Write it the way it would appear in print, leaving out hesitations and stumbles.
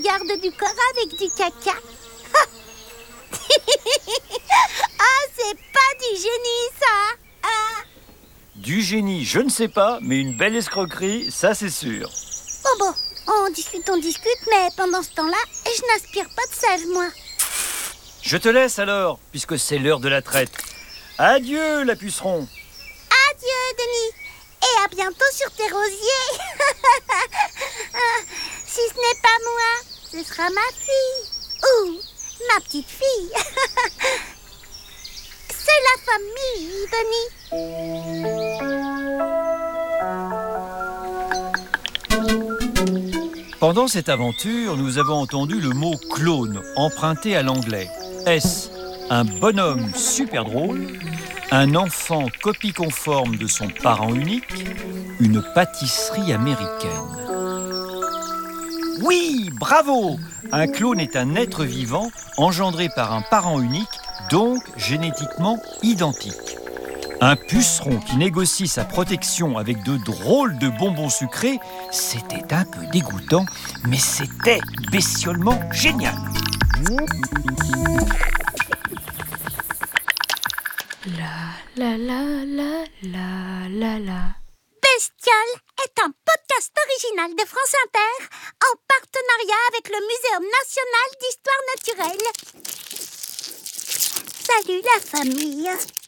garde du corps avec du caca. Ah, c'est pas du génie, ça. Ah. Du génie, je ne sais pas, mais une belle escroquerie, ça c'est sûr. Bon, on discute, mais pendant ce temps-là, je n'aspire pas de sève, moi. Je te laisse alors, puisque c'est l'heure de la traite. Adieu, la puceron. Adieu, Denis. Et à bientôt sur tes rosiers. Si ce n'est pas moi, ce sera ma fille. Ou ma petite fille. C'est la famille, Denis. Pendant cette aventure, nous avons entendu le mot clone emprunté à l'anglais. Est-ce un bonhomme super drôle, un enfant copie conforme de son parent unique, une pâtisserie américaine? Oui, bravo! Un clone est un être vivant engendré par un parent unique, donc génétiquement identique. Un puceron qui négocie sa protection avec de drôles de bonbons sucrés, c'était un peu dégoûtant, mais c'était bestiolement génial. La. Bestiole est un podcast original de France Inter en partenariat avec le Muséum national d'histoire naturelle. Salut la famille.